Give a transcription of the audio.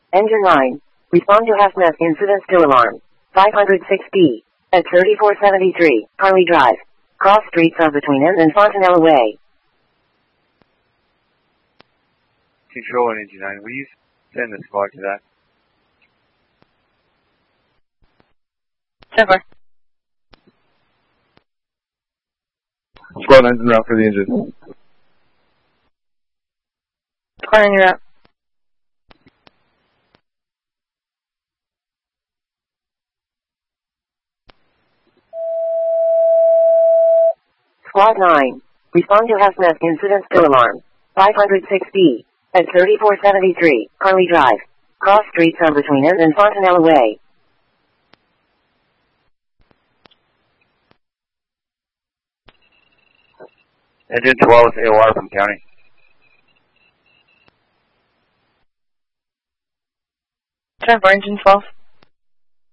Engine 9. Respond to hazmat incident still alarm. 506B. At 3473, Harley Drive. Cross streets are between N and Fontanella Way. Control and Engine 9, will you send the squad to that? Trevor. Squad 9's en route for the engine. Squad 9, you're up. Squad 9. Respond to hazmat incident still alarm. 506B. At 3473, Harley Drive. Cross streets are between N and Fontanella Way. Engine 12 is AOR from County. Trevor, Engine 12.